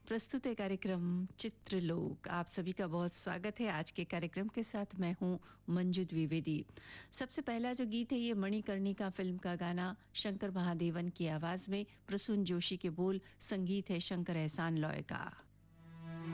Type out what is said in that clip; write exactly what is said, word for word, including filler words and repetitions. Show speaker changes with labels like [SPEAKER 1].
[SPEAKER 1] प्रस्तुत है कार्यक्रम चित्रलोक। आप सभी का बहुत स्वागत है। आज के कार्यक्रम के साथ मैं हूं मंजू द्विवेदी। सबसे पहला जो गीत है ये मणिकर्णिका फिल्म का गाना, शंकर महादेवन की आवाज़ में, प्रसून जोशी के बोल, संगीत है शंकर एहसान लॉय का।